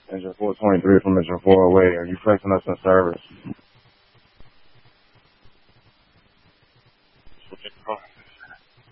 Engine 423 from Engine 408. Are you placing us in service?